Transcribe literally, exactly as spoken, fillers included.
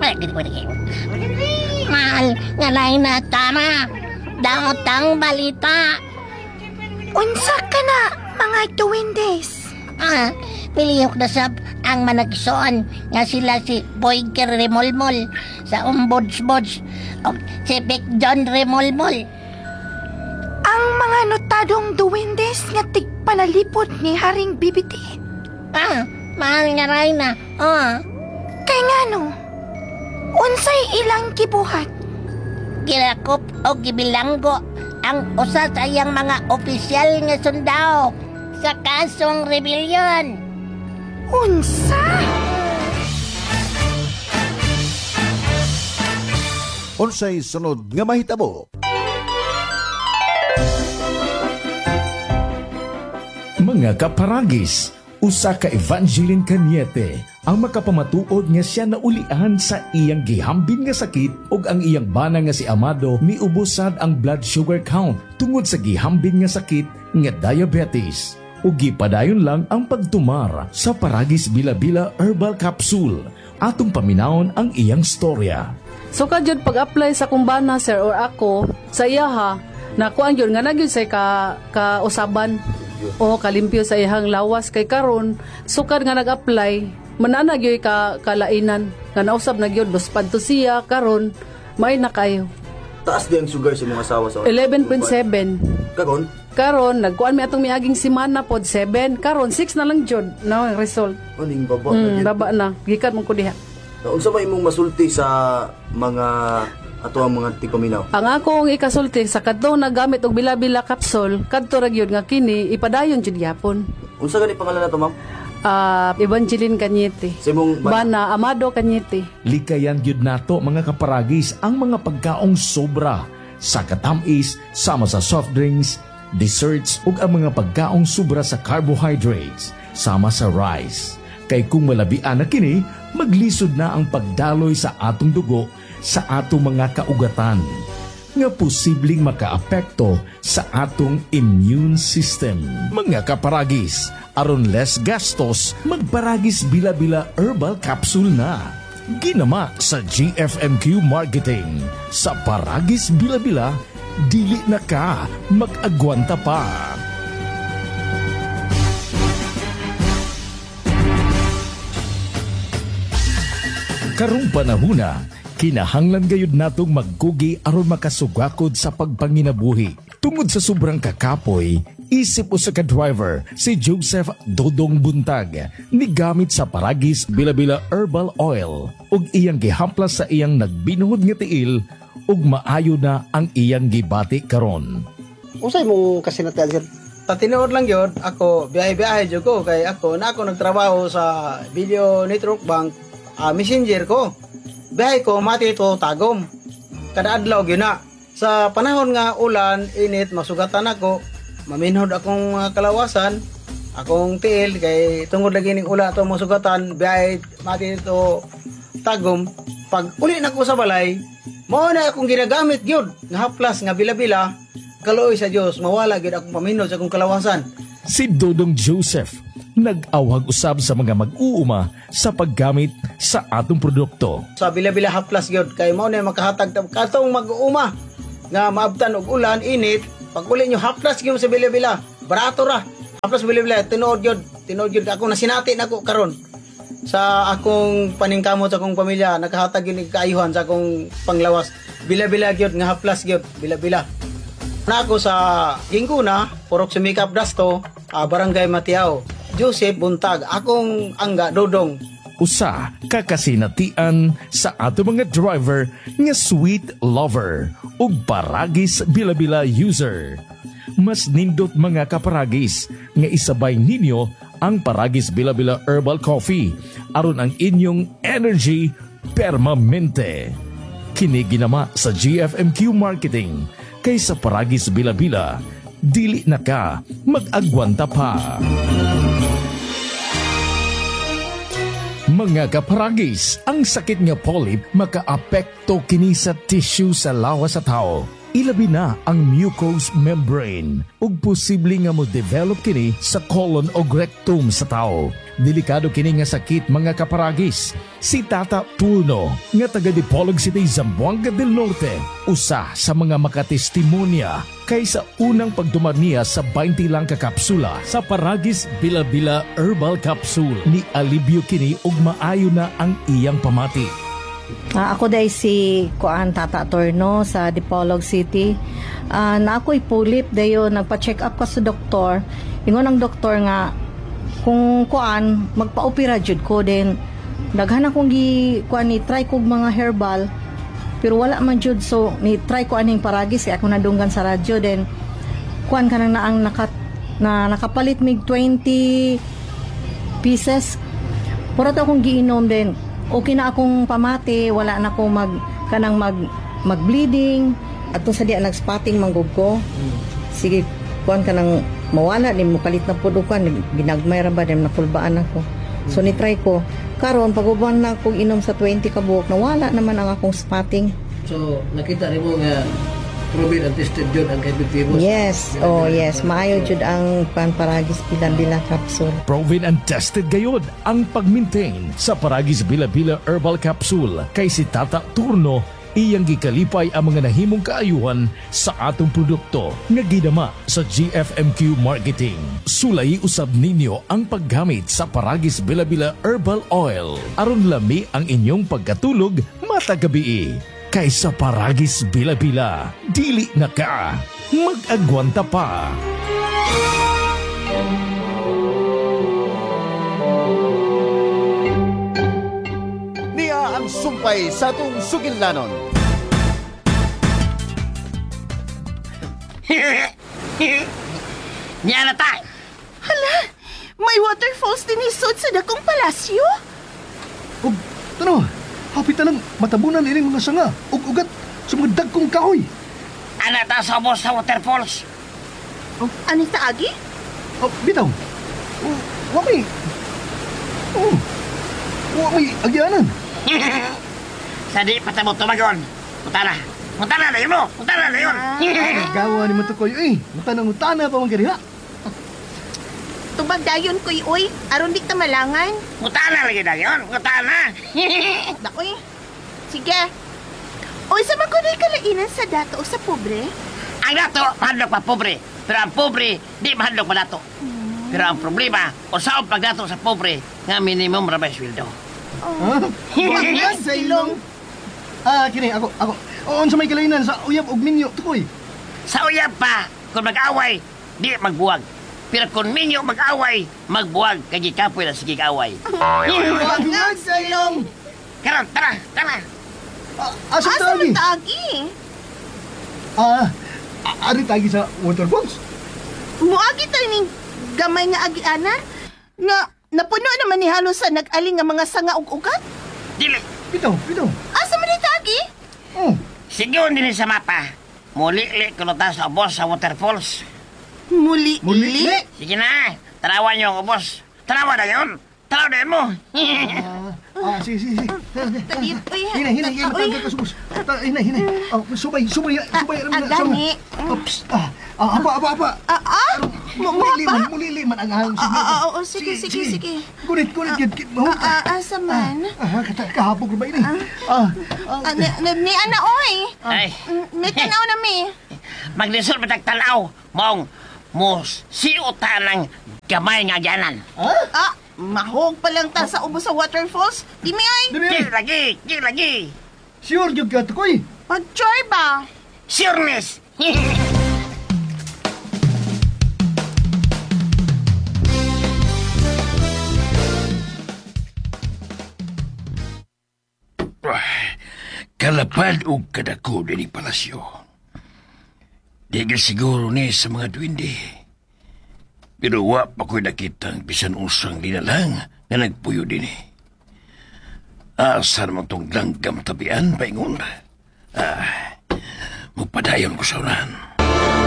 Mahal, nga na tama. Daotang balita. Unsa ka na, mga duwendes? Ah, pilihok na sab ang managsoon nga sila si Boyker Remolmol sa Umbods-Bods o si Big John Remolmol. Ang mga notadong duwendes nga tigpanalipod ni Haring Bibiti. Ah, mahal nga Rayna. Ah, Kay ngano, unsay ilang gibuhat? ginakop o gibilanggo ang usa sa iyang mga opisyal nga sundao sa kasong rebellion. Unsa? Unsay sunod nga mahitabo? Mga kaparagis, usa ka Evangeline Cañete ang makapamatuod nga siya naulian sa iyang gihambin nga sakit ug ang iyang bana nga si Amado miubosad ang blood sugar count tungod sa gihambin nga sakit nga diabetes. Ug gipadayon lang ang pagtumar sa Paragis Bila-Bila Herbal Capsule. Atong paminawon ang iyang storya. So kadyod pag-apply sa kumbana sir or ako sa iya ha, nakuan yun nga nagyud say ka kausaban o kalimpyo sa iyang lawas kay karon sukad nga nag-apply mananag yoy ka kalainan nga nausab na gyud dos padto siya karon may na kayo Taas di ang sugar sa mga asawa sa eleven point seven. Karon? Karon nagkuan mi atong miaging semana pod seven, karon six na lang jud na ang result. Aning baba na Mm, gyud. baba na gikan man ko diha. Na unsa ba imong masulti sa mga ato ang mga tikominaw? Ang akong ikasulti sa kadto nagamit og bila-bila capsule kadto ra gyud nga kini ipadayon jud gyapon. Unsa gani pangalan nato, ma'am? Ah, Evangeline Cañete. Sa imong Bana Amado Cañete. Likayan gyud nato mga kaparagis ang mga pagkaong sobra sa katamis sama sa soft drinks, desserts ug ang mga pagkaong sobra sa carbohydrates sama sa rice. Kay kung malabian na kini, maglisod na ang pagdaloy sa atong dugo sa atong mga kaugatan nga posibleng makaapekto sa atong immune system. Mga kaparagis, aron less gastos, magparagis Bila-Bila Herbal Capsule na. Ginama sa G F M Q Marketing. Sa Paragis Bila-Bila, dili na ka mag-agwanta pa. Karong panahuna, kinahanglan gayud natong magkugi aron makasugakod sa pagpanginabuhi. Tungod sa sobrang kakapoy, isip usa ka driver si Joseph Dodong Buntag nigamit sa Paragis Bila-Bila Herbal Oil ug iyang gihamplas sa iyang nagbinuhod nga tiil ug maayo na ang iyang gibati karon. Usay mo kasi natal sir. Tatinood lang yun, ako biyahe-biyahe jud ko kay ako na ako nagtrabaho sa Video Network Bank, uh, messenger ko. Biyahe ko mati ito tagom. Kada adlaw gyud na. Sa panahon nga ulan, init, masugatan ako, maminhod akong uh, kalawasan, akong tiil kay tungod lagi ning ula to masugatan, biyahe mati ito tagom. Pag uli na ko sa balay, mao na akong ginagamit gyud nga haplas nga bila-bila. Kaloy sa Dios, mawala gyud akong paminod sa akong kalawasan. Si Dodong Joseph nag-awag usab sa mga mag-uuma sa paggamit sa atong produkto. Sa bila-bila haplas gyud kay mao na makahatag katong mag-uuma nga maabtan og ulan, init. Pag uli nyo haplas gyud sa bila-bila, barato ra. Haplas bila-bila tinuod gyud, tinuod gyud ako nasinati nako karon. Sa akong paningkamot sa akong pamilya, nakahatag gyud kaayuhan sa akong panglawas. Bila-bila gyud nga haplas gyud, bila-bila. Na ako sa Ginguna, Purok Sumikap Dasto, uh, Barangay Matiao. Joseph Buntag, akong angga Dodong. Usa kakasinatian sa ato mga driver nga sweet lover ug Paragis Bila-Bila user. Mas nindot mga kaparagis nga isabay ninyo ang Paragis Bila-Bila Herbal Coffee aron ang inyong energy permanente. Kini ginama sa G F M Q Marketing kay sa Paragis Bila-Bila, dili na ka mag-agwanta pa. Mga kaparagis, ang sakit nga polyp makaapekto kini sa tissue sa lawas sa tao. Ilabi na ang mucous membrane ug posible nga mo-develop kini sa colon o rectum sa tao. delikado kini nga sakit mga kaparagis. Si Tata Turno nga taga Dipolog City, Zamboanga del Norte, usa sa mga makatestimonya kaysa unang pagdumar niya sa twenty lang ka kapsula sa Paragis Bila-Bila Herbal Capsule ni alibyo kini ug maayo na ang iyang pamati. Ah, ako day si Kuan Tata Torno sa Dipolog City. Ah, na ako'y pulip dayo nagpa-check up ka sa doktor. Ingon ang doktor nga kung kuan magpa-opera jud ko din. Daghan akong gi kuan ni try kog mga herbal pero wala man jud, so ni try ko aning Paragis kaya ako nadunggan sa radyo din. Kuan kanang naang nakat na nakapalit mig twenty pieces. Pura to akong giinom din. Okay na akong pamati, wala na akong mag kanang mag mag-bleeding at sa diya nag-spotting manggug ko. Sige, kuan kanang mawala din mo kalit na pud kuan ginagmay ra ba din napulbaan ako. So ni try ko karon paguban na akong inom sa twenty ka buok nawala naman ang akong spotting. So nakita nimo nga proven and tested yun ang Kebibibos. Yes, oh yes, maayo jud ang pan Paragis Bila-Bila Capsule. Proven and tested gayod ang pag-maintain sa Paragis Bila-Bila Herbal Capsule kay si Tata Turno iyang gikalipay ang mga nahimong kaayuhan sa atong produkto nga gidama sa G F M Q Marketing. Sulay usab ninyo ang paggamit sa Paragis Bila-Bila Herbal Oil aron lami ang inyong pagkatulog matag gabi. Kaysa Paragis Bila-Bila, dili na ka mag-agwanta pa. Niya ang sumpay sa atong sugilnanon. Niya na tayo. Hala, may waterfalls din isod sa dakong palasyo? Ug, ano, hapit na ng matabunan ining mga sanga ug ugat sa mga dagkong kahoy. Ana ta sa ubos sa waterfalls. Anita Agi? Oh, bitaw. Oh, wa may... Oh, wa may agyanan. Sa di patamo tumagon. Punta na. Punta na na yun mo. Punta na na yun. Gawa ni Matukoy, eh. Mutanang-mutana pa man gariha. Tubag dayon ko'y uy, aron di ta malangan. Punta na lagi na yun. Punta na. Dakoy. Sige. Uy, sa magunay kalainan sa dato o sa pobre? Ang dato, mahadlok pa pobre. Pero ang pobre, di mahadlok pa dato. Pero ang problema, usaw pag dato sa pobre, nga minimum rabay sweldo. Ha? Wala sa ilong. Ah, kini, ako, ako. Oo, sa may kalainan, sa uyab ug minyo, tukoy. Sa uyab pa, kung mag-away, di magbuwag. Pero kung minyo mag-away, magbuwag, kaya kapoy na sige away. Huwag nga sa ilong. Karon, tara, tara. Ah, asa Asa tagi? man taagi? Ah, a- ari tagi sa waterfalls. Muagi tayo ning gamay nga agiana? Nga, napuno naman ni halos sa nag-aling nga mga sanga ug ugat? Dili, Bitaw, bitaw. Asa man ni taagi? Oh, sigon din sa mapa. Muli-li kunuta sa ubos sa waterfalls. Muli. muli. Sige na, tarawan niyo ang ubos. Tarawan na yun. Tarawan na yun mo. Ah, ah, sige, sige, sige. Talit, uy. Hinay, hinay, hinay, Uy. hinay, kasubos. Ta- Hinay, hinay. Oh, subay, subay, subay. Ah, ah, gani. Oops, ah, ah, apa, apa, apa. Ah, ah? Mo mo Mulili man, pa? mulili man ang ahang Ah, signal. ah, ah, oo, sige, sige, sige. Gunit, gunit, yun, kit, Ah, mahuta. ah, asa man? Ah, kata- kahapog na ba ini? Ah, ah, Ah, ni, ni, ni ana, oy. Ay, Mm, May tanaw na mi. maglisod matag tanaw. Mong, mus, siuta ng gamay nga gyanan. Ah, mahog pa lang ta sa ubos sa waterfalls. Di mi ay. Dili, Di lagi, di lagi. sure yung ka, tukoy. Mag-try ba? Sureness. Kalapad o kadako din palasyo. Di ka siguro ni sa mga duwindi. Pero wa pa ko'y nakitang bisan usang dinalang na nagpuyo din eh. Asa naman tong langgam tabian, paingon. Ah, magpadayon ko sa unan.